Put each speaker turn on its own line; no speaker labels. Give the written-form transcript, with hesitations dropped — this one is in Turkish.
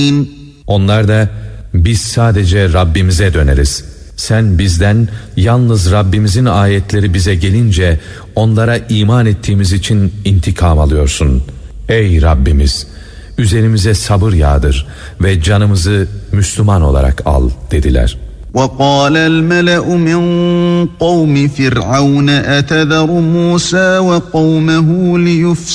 Onlar da biz sadece Rabbimize döneriz. Sen bizden yalnız Rabbimizin ayetleri bize gelince onlara iman ettiğimiz için intikam alıyorsun. Ey Rabbimiz, üzerimize sabır yağdır ve canımızı Müslüman olarak al dediler.
وَقَالَ الْمَلَأُ مِنْ قَوْمِ فِرْعَوْنَ أَتَذَرُ مُوسَى وَقَوْمَهُ لِيُفْسِدُوا